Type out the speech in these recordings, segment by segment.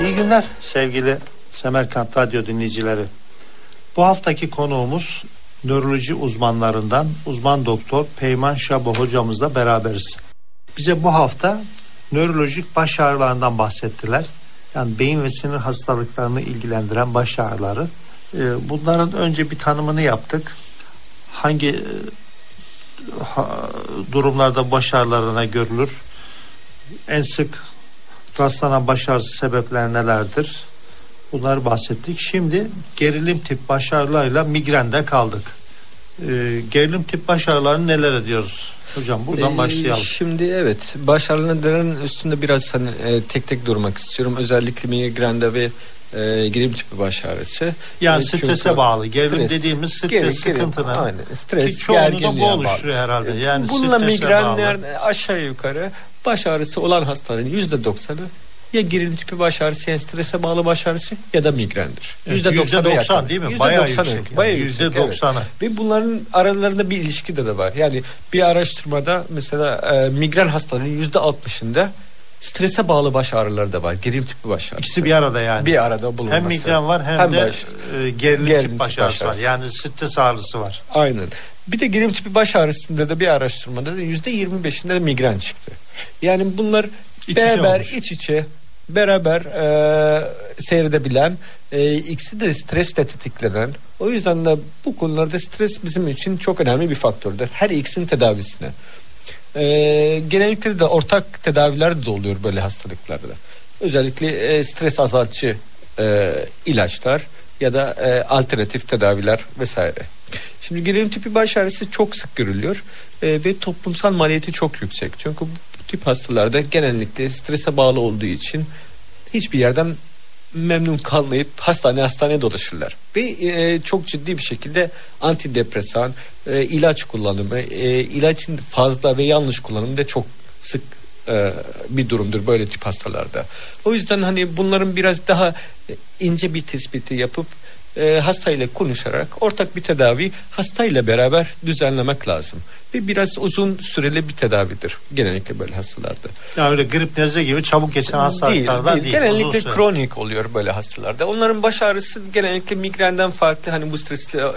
İyi günler sevgili Semerkant Radyo dinleyicileri. Bu haftaki konuğumuz nöroloji uzmanlarından uzman doktor Peyman Şabo hocamızla beraberiz. Bize bu hafta nörolojik baş ağrılarından bahsettiler. Yani beyin ve sinir hastalıklarını ilgilendiren baş ağrıları. Bunların önce bir tanımını yaptık. Hangi durumlarda baş ağrılarına görülür? En sık rastlanan baş ağrısı sebepleri nelerdir? Bunları bahsettik. Şimdi gerilim tip baş ağrılarıyla migrende kaldık. Gerilim tip baş ağrılarını neler ediyoruz? Hocam buradan başlayalım. Şimdi evet, baş ağrılarının üstünde biraz tek tek durmak istiyorum. Özellikle migrende ve gerilim tipi baş ağrısı. Yani strese bağlı. Gerilim dediğimiz stres sıkıntının. Aynen. Stres, ki çoğunu da bu oluşturuyor herhalde. Yani bununla migrenler aşağı yukarı baş ağrısı olan hastaların %90'ı ya gerilim tipi baş ağrısı, yani strese bağlı baş ağrısı ya da migrendir. %90 değil mi? Bayağı yüksek. Bayağı yüksek. %90'ı. Evet. Ve bunların aralarında bir ilişki de var. Yani bir araştırmada mesela migren hastalarının %60'ında strese bağlı baş ağrıları da var. Gerilim tipi baş ağrısı. İkisi bir arada yani. Bir arada bulunması. Hem migren var hem de gerilim tipi baş ağrısı var. Yani stres ağrısı var. Aynen. Bir de gerilim tipi baş ağrısında da bir araştırmada da %25'inde de migren çıktı. Yani bunlar beraber iç içe beraber seyredebilen, ikisi de stresle tetiklenen. O yüzden de bu konularda stres bizim için çok önemli bir faktördür. Her ikisinin tedavisine. Genellikle de ortak tedaviler de oluyor böyle hastalıklarda. Özellikle stres azaltıcı ilaçlar ya da alternatif tedaviler vesaire. Şimdi gerilim tipi baş ağrısı çok sık görülüyor ve toplumsal maliyeti çok yüksek. Çünkü bu tip hastalarda genellikle strese bağlı olduğu için hiçbir yerden memnun kalmayıp hastane dolaşırlar. Ve çok ciddi bir şekilde antidepresan, ilaç kullanımı, ilacın fazla ve yanlış kullanımı da çok sık bir durumdur böyle tip hastalarda. O yüzden hani bunların biraz daha ince bir tespiti yapıp hastayla konuşarak ortak bir tedavi hastayla beraber düzenlemek lazım. Ve biraz uzun süreli bir tedavidir genellikle böyle hastalarda. Yani öyle grip, nezle gibi çabuk geçen hastalıklardan değil. Genellikle kronik oluyor böyle hastalarda. Onların baş ağrısı genellikle migrenden farklı. Hani bu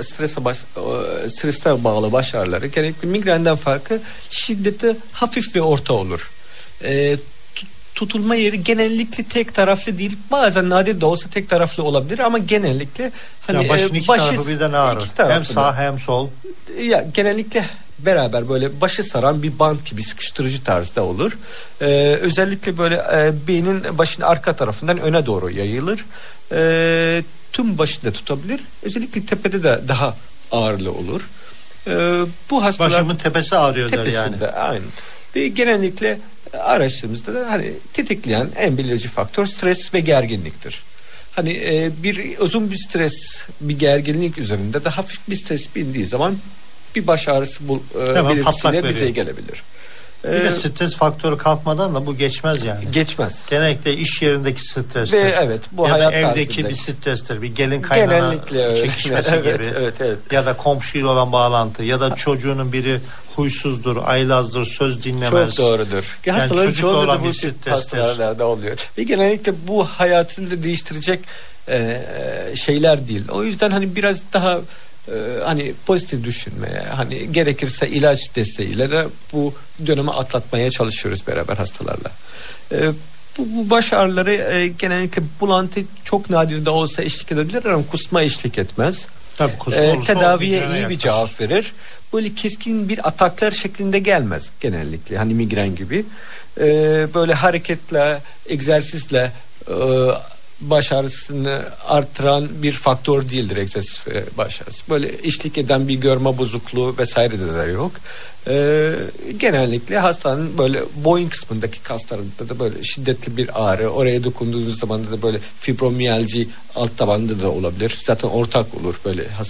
strese bağlı baş ağrıları genellikle migrenden farklı, şiddeti hafif ve orta olur. Tutulma yeri genellikle tek taraflı değil. Bazen nadir de olsa tek taraflı olabilir ama genellikle hani yani başın iki tarafı birden ağrır. Hem sağ hem sol. Ya genellikle beraber böyle başı saran bir bant gibi sıkıştırıcı tarzda olur. Özellikle böyle beynin başın arka tarafından öne doğru yayılır. Tüm başını da tutabilir. Özellikle tepede de daha ağırlı olur. Bu hastalar başımın tepesi ağrıyor der yani. Tepesinde aynen. Ve genellikle araştırmamızda da hani tetikleyen en belirleyici faktör stres ve gerginliktir. Hani bir uzun bir stres, bir gerginlik üzerinde de hafif bir stres bindiği zaman bir baş ağrısı belirtisiyle bize gelebilir. Bir de stres faktörü kalkmadan da bu geçmez yani. Geçmez. Genellikle iş yerindeki strestir. Ve evet bu ya hayat evdeki tarzında bir strestir. Bir gelin kaynana çekişmesi gibi. Evet. Ya da komşuyla olan bağlantı ya da çocuğunun biri huysuzdur, aylazdır, söz dinlemez. Çok doğrudur. Yani hastaların çoğunda da bu hastalarda oluyor. Ve genellikle bu hayatını da değiştirecek şeyler değil. O yüzden hani biraz daha hani pozitif düşünmeye, hani gerekirse ilaç desteğiyle de bu dönemi atlatmaya çalışıyoruz beraber hastalarla. Bu baş ağrıları genellikle bulantı çok nadir de olsa eşlik edebilir ama kusma eşlik etmez. Tabii, kusma tedaviye iyi bir cevap verir. Böyle keskin bir ataklar şeklinde gelmez genellikle, hani migren gibi. Böyle hareketle, egzersizle baş ağrısını artıran bir faktör değildir egzersiz ve baş ağrısı. Böyle eşlik eden bir görme bozukluğu vesaire de yok. Genellikle hastanın böyle boyun kısmındaki kaslarında da böyle şiddetli bir ağrı, oraya dokunduğunuz zaman da böyle fibromiyalji alt tabanda da olabilir. Zaten ortak olur böyle